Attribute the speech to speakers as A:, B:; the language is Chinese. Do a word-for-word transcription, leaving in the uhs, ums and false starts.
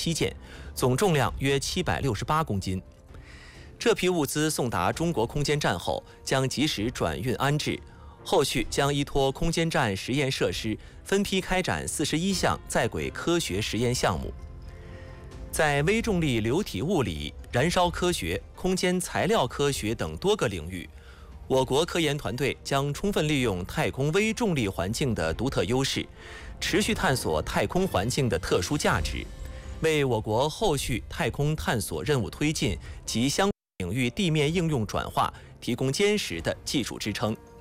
A: 七件，总重量约七百六十八公斤。这批物资送达中国空间站后，将及时转运安置，后续将依托空间站实验设施，分批开展四十一项在轨科学实验项目。在微重力流体物理、燃烧科学、空间材料科学等多个领域，我国科研团队将充分利用太空微重力环境的独特优势，持续探索太空环境的特殊价值，为我国后续太空探索任务推进及相关领域地面应用转化提供坚实的技术支撑。